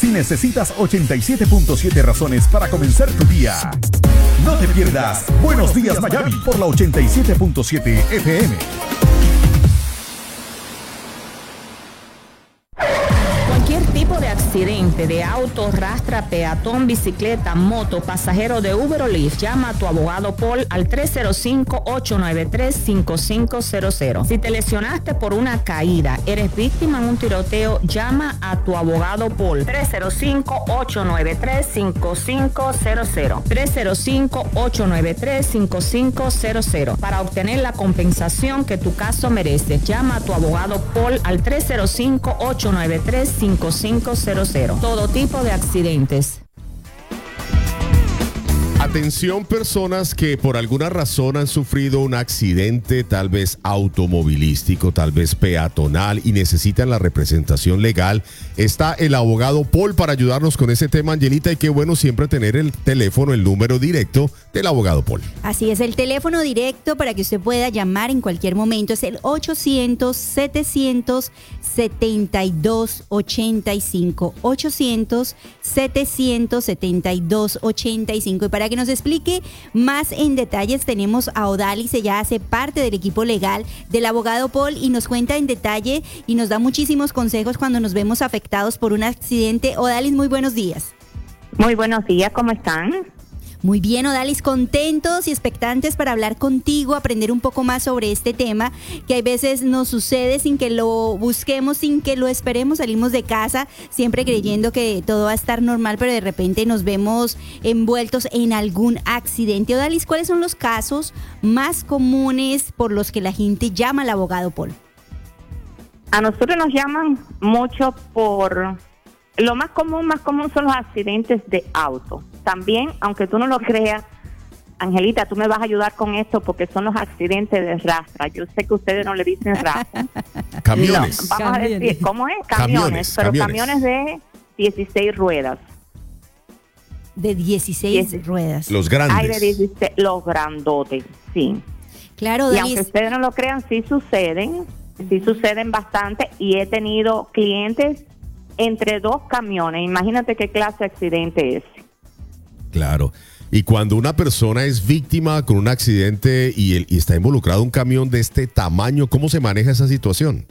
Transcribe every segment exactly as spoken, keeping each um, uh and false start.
Si necesitas ochenta y siete punto siete razones para comenzar tu día, no te pierdas Buenos Días Miami por la ochenta y siete punto siete F M. Cualquier tipo de accidente de auto, rastra, peatón, bicicleta, moto, pasajero de Uber o Lyft, llama a tu abogado Paul al tres cero cinco, ocho nueve tres, cinco cinco cero cero. Si te lesionaste por una caída, eres víctima en un tiroteo, llama a tu abogado Paul tres cero cinco, ocho nueve tres, cinco cinco cero cero. tres cero cinco, ocho nueve tres, cinco cinco cero cero. Para obtener la compensación que tu caso merece, llama a tu abogado Paul al tres cero cinco, ocho nueve tres, cinco cinco cero cero. Todo tipo de accidentes. Atención, personas que por alguna razón han sufrido un accidente, tal vez automovilístico, tal vez peatonal, y necesitan la representación legal. Está el abogado Paul para ayudarnos con ese tema, Angelita, y qué bueno siempre tener el teléfono, el número directo del abogado Paul. Así es, el teléfono directo para que usted pueda llamar en cualquier momento es el ochocientos, setecientos, setenta y dos, ochenta y cinco. ochocientos, setecientos, setenta y dos, ochenta y cinco. Y para que nos explique más en detalles tenemos a Odalis. Ella hace parte del equipo legal del abogado Paul y nos cuenta en detalle y nos da muchísimos consejos cuando nos vemos afectados por un accidente. Odalis, muy buenos días. Muy buenos días, ¿cómo están? Muy bien, Odalis, contentos y expectantes para hablar contigo, aprender un poco más sobre este tema, que hay veces nos sucede sin que lo busquemos, sin que lo esperemos, salimos de casa siempre creyendo que todo va a estar normal, pero de repente nos vemos envueltos en algún accidente. Odalis, ¿cuáles son los casos más comunes por los que la gente llama al abogado Paul? A nosotros nos llaman mucho por... Lo más común, más común son los accidentes de auto. También, aunque tú no lo creas, Angelita, tú me vas a ayudar con esto porque son los accidentes de rastra. Yo sé que ustedes no le dicen rastra. Camiones. No, vamos camiones. a decir, ¿cómo es? Camiones, Camiones, pero camiones. camiones de dieciséis ruedas. De dieciséis Diez. ruedas. Los grandes. Hay de dieciséis, los grandotes, sí. Claro, Y aunque Odalis. ustedes no lo crean, sí suceden, sí suceden bastante y he tenido clientes entre dos camiones. Imagínate qué clase de accidente es. Claro. Y cuando una persona es víctima con un accidente y, el, y está involucrado un camión de este tamaño, ¿cómo se maneja esa situación?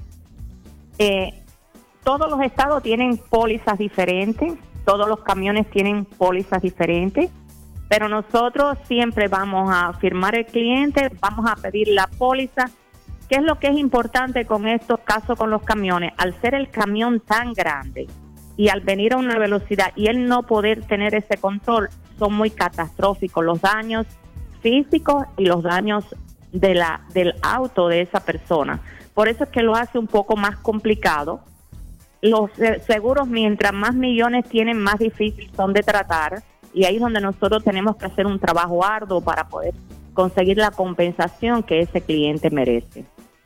Eh, todos los estados tienen pólizas diferentes, todos los camiones tienen pólizas diferentes, pero nosotros siempre vamos a firmar el cliente, vamos a pedir la póliza. ¿Qué es lo que es importante con estos casos con los camiones? Al ser el camión tan grande y al venir a una velocidad y él no poder tener ese control, son muy catastróficos los daños físicos y los daños de la del auto de esa persona. Por eso es que lo hace un poco más complicado. Los seguros, mientras más millones tienen, más difíciles son de tratar, y ahí es donde nosotros tenemos que hacer un trabajo arduo para poder conseguir la compensación que ese cliente merece.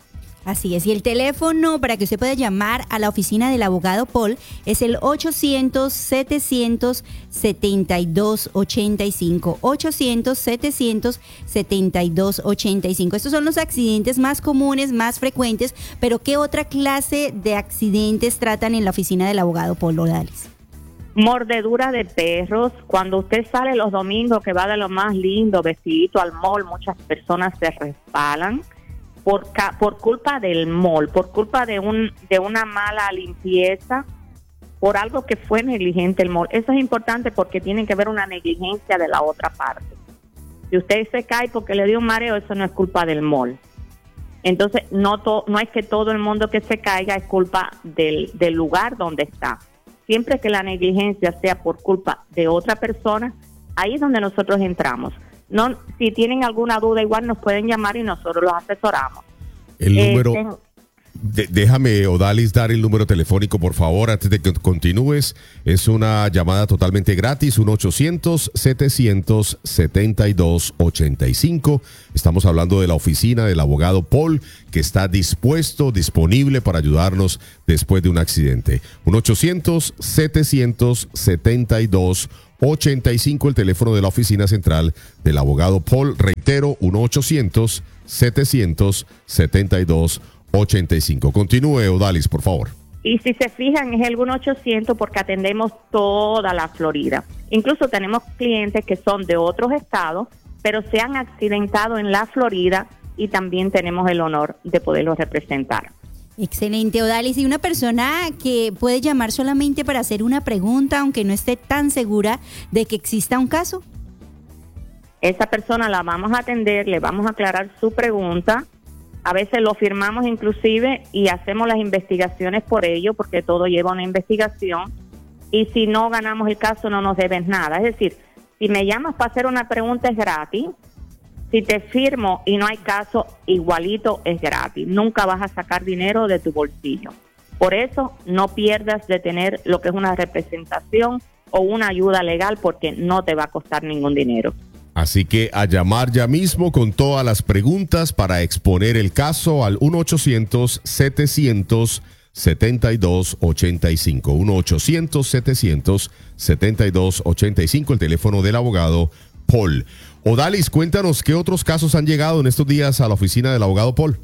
Así es, y el teléfono para que usted pueda llamar a la oficina del abogado Paul es el ochocientos, setecientos, setenta y dos, ochenta y cinco. ochocientos, setecientos, setenta y dos, ochenta y cinco. Estos son los accidentes más comunes, más frecuentes, pero ¿qué otra clase de accidentes tratan en la oficina del abogado Paul Odalis? Mordedura de perros. Cuando usted sale los domingos, que va de lo más lindo, vestidito al mall, muchas personas se resbalan por ca- por culpa del mall, por culpa de un de una mala limpieza, por algo que fue negligente el mall. Eso es importante porque tiene que ver una negligencia de la otra parte. Si usted se cae porque le dio un mareo, eso no es culpa del mall. Entonces, no to- no es que todo el mundo que se caiga es culpa del, del lugar donde está. Siempre que la negligencia sea por culpa de otra persona, ahí es donde nosotros entramos. No, si tienen alguna duda, igual nos pueden llamar y nosotros los asesoramos. El Eh, número... ten- De- déjame, Odalis, dar el número telefónico, por favor, antes de que continúes. Es una llamada totalmente gratis, uno ochocientos, setecientos, setenta y dos, ochenta y cinco. Estamos hablando de la oficina del abogado Paul, que está dispuesto, disponible para ayudarnos después de un accidente. uno ochocientos, setecientos, setenta y dos, ochenta y cinco, el teléfono de la oficina central del abogado Paul. Reitero, uno ochocientos, setecientos, setenta y dos, ochenta y cinco. Continúe, Odalis, por favor. Y si se fijan, es el uno ochocientos porque atendemos toda la Florida. Incluso tenemos clientes que son de otros estados, pero se han accidentado en la Florida y también tenemos el honor de poderlos representar. Excelente, Odalis. Y una persona que puede llamar solamente para hacer una pregunta, aunque no esté tan segura de que exista un caso. Esa persona la vamos a atender, le vamos a aclarar su pregunta. A veces lo firmamos inclusive y hacemos las investigaciones por ello, porque todo lleva una investigación. Y si no ganamos el caso, no nos debes nada. Es decir, si me llamas para hacer una pregunta es gratis. Si te firmo y no hay caso, igualito es gratis. Nunca vas a sacar dinero de tu bolsillo. Por eso, no pierdas de tener lo que es una representación o una ayuda legal, porque no te va a costar ningún dinero. Así que a llamar ya mismo con todas las preguntas para exponer el caso al uno ochocientos, setecientos, setenta y dos, ochenta y cinco. uno ochocientos, setecientos, setenta y dos, ochenta y cinco, el teléfono del abogado Paul. Odalis, cuéntanos qué otros casos han llegado en estos días a la oficina del abogado Paul.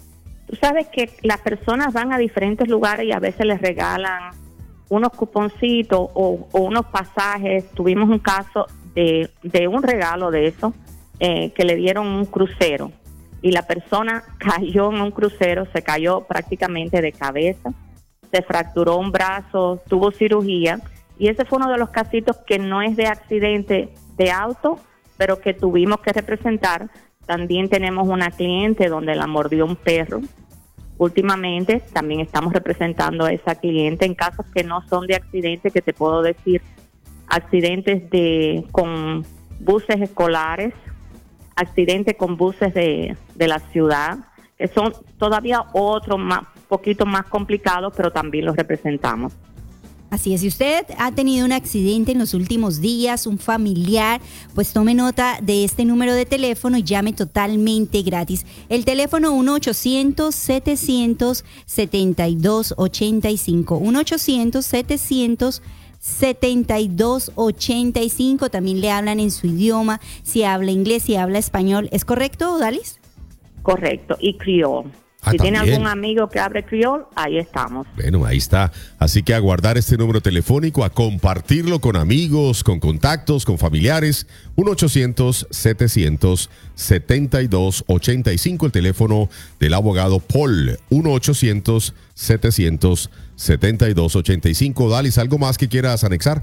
Tú sabes que las personas van a diferentes lugares y a veces les regalan unos cuponcitos o, o unos pasajes. Tuvimos un caso de, de un regalo de eso, eh, que le dieron un crucero y la persona cayó en un crucero, se cayó prácticamente de cabeza, se fracturó un brazo, tuvo cirugía, y ese fue uno de los casitos que no es de accidente de auto, pero que tuvimos que representar. También tenemos una cliente donde la mordió un perro. Últimamente también estamos representando a esa cliente en casos que no son de accidente, que te puedo decir, accidentes de con buses escolares, accidentes con buses de, de la ciudad, que son todavía otros más, poquito más complicados, pero también los representamos. Así es, si usted ha tenido un accidente en los últimos días, un familiar, pues tome nota de este número de teléfono y llame totalmente gratis. El teléfono uno ochocientos, setecientos, setenta y dos, ochenta y cinco. uno ochocientos, setecientos, setenta y dos, ochenta y cinco. También le hablan en su idioma, si habla inglés, si habla español. ¿Es correcto, Odalis? Correcto, y criol. Ah, si también. tiene algún amigo que hable criol, ahí estamos. Bueno, ahí está. Así que a guardar este número telefónico, a compartirlo con amigos, con contactos, con familiares. uno ochocientos, setecientos, setenta y dos, ochenta y cinco, el teléfono del abogado Paul. uno ochocientos, setecientos, setenta y dos, ochenta y cinco. Dalis, ¿algo más que quieras anexar?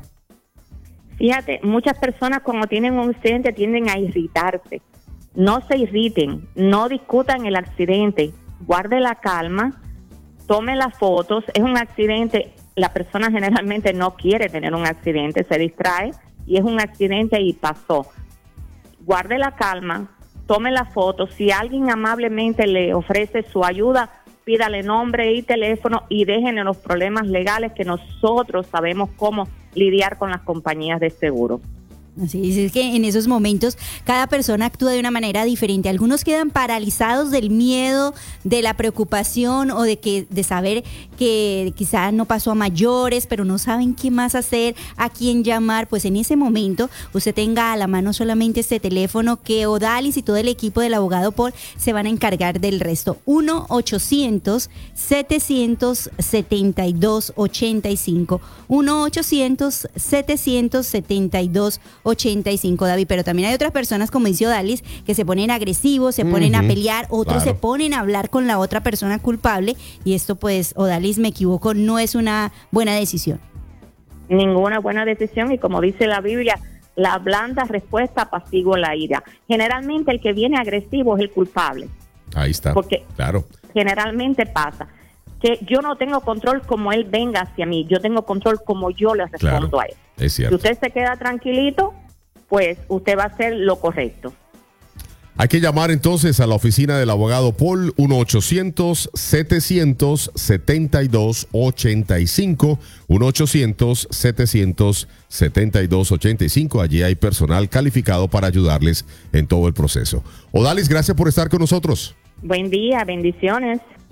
Fíjate, muchas personas cuando tienen un accidente tienden a irritarse. No se irriten, no discutan el accidente. Guarde la calma, tome las fotos. Es un accidente, la persona generalmente no quiere tener un accidente, se distrae y es un accidente y pasó. Guarde la calma, tome las fotos. Si alguien amablemente le ofrece su ayuda, pídale nombre y teléfono y déjenle los problemas legales, que nosotros sabemos cómo lidiar con las compañías de seguro. Así es, que en esos momentos cada persona actúa de una manera diferente. Algunos quedan paralizados del miedo, de la preocupación o de que de saber que quizás no pasó a mayores, pero no saben qué más hacer, a quién llamar. Pues en ese momento usted tenga a la mano solamente este teléfono, que Odalis y todo el equipo del abogado Paul se van a encargar del resto. uno ochocientos, setecientos, setenta y dos, ochenta y cinco. uno ochocientos, setecientos, setenta y dos, ochenta y cinco, David. Pero también hay otras personas, como dice Odalis, que se ponen agresivos, se ponen uh-huh. a pelear, otros claro. se ponen a hablar con la otra persona culpable, y esto, pues, Odalis, me equivoco, no es una buena decisión. Ninguna buena decisión, y como dice la Biblia, la blanda respuesta apacigua la ira. Generalmente el que viene agresivo es el culpable. Ahí está. Porque claro. generalmente pasa que yo no tengo control como él venga hacia mí, yo tengo control como yo le respondo claro, a él. Es cierto. Si usted se queda tranquilito, pues usted va a hacer lo correcto. Hay que llamar entonces a la oficina del abogado Paul, uno ochocientos, setecientos, setenta y dos, ochenta y cinco, uno ochocientos, setecientos, setenta y dos, ochenta y cinco. Allí hay personal calificado para ayudarles en todo el proceso. Odalis, gracias por estar con nosotros. Buen día, bendiciones.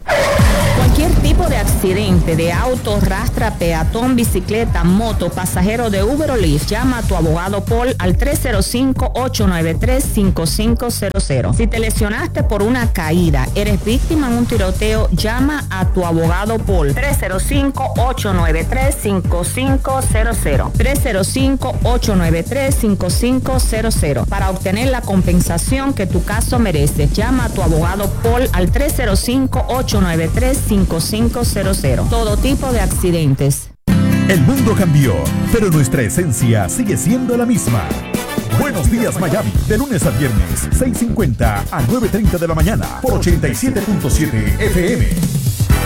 Cualquier tipo de accidente de auto, rastra, peatón, bicicleta, moto, pasajero de Uber o Lyft, llama a tu abogado Paul al tres cero cinco, ocho nueve tres, cinco cinco cero cero. Si te lesionaste por una caída, eres víctima en un tiroteo, llama a tu abogado Paul tres cero cinco, ocho nueve tres, cinco cinco cero cero. tres cero cinco, ocho nueve tres, cinco cinco cero cero. Para obtener la compensación que tu caso merece, llama a tu abogado Paul al tres cero cinco, ocho nueve tres, cinco cinco cero cero. Todo tipo de accidentes. El mundo cambió, pero nuestra esencia sigue siendo la misma. Buenos días, Miami, de lunes a viernes, seis cincuenta a nueve treinta de la mañana, por ochenta y siete punto siete F M.